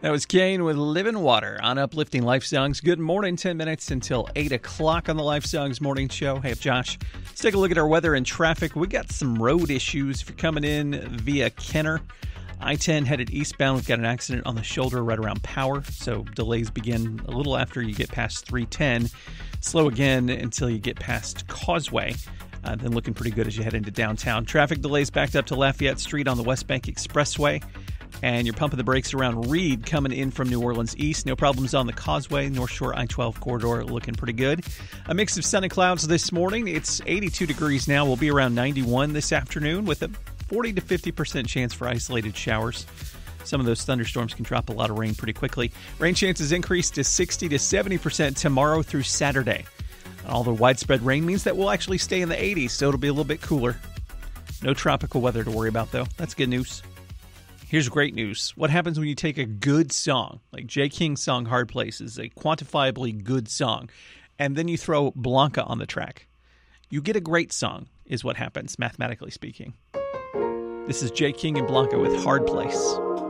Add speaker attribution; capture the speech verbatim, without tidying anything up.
Speaker 1: That was Kane with Living Water on Uplifting Life Songs. Good morning, ten minutes until eight o'clock on the Life Songs Morning Show. Hey, I'm Josh. Let's take a look at our weather and traffic. We got some road issues. If you're coming in via Kenner, I ten headed eastbound. We've got an accident on the shoulder right around Power, so delays begin a little after you get past three ten. Slow again until you get past Causeway. Uh, then looking pretty good as you head into downtown. Traffic delays backed up to Lafayette Street on the West Bank Expressway. And you're pumping the brakes around Reed coming in from New Orleans East. No problems on the Causeway. North Shore I twelve corridor looking pretty good. A mix of sun and clouds this morning. It's eighty-two degrees now. We'll be around ninety-one this afternoon with a forty to fifty percent chance for isolated showers. Some of those thunderstorms can drop a lot of rain pretty quickly. Rain chances increase to sixty to seventy percent tomorrow through Saturday. All the widespread rain means that we'll actually stay in the eighties, so it'll be a little bit cooler. No tropical weather to worry about, though. That's good news. Here's great news. What happens when you take a good song, like Jay King's song Hard Place is a quantifiably good song, and then you throw Blanca on the track? You get a great song, is what happens, mathematically speaking. This is Jay King and Blanca with Hard Place.